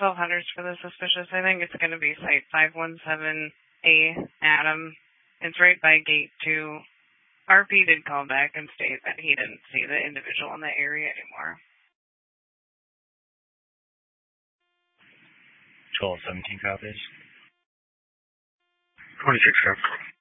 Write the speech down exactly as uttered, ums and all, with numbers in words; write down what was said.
twelve hundreds for the suspicious. I think it's going to be site five one seven A, Adam. It's right by gate two. R P did call back and state that he didn't see the individual in the area anymore. twelve seventeen copies. twenty-six, Captain.